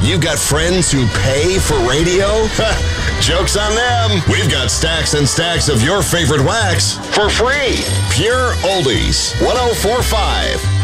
You've got friends who pay for radio? Joke's on them. We've got stacks and stacks of your favorite wax for free. Pure Oldies 104.5.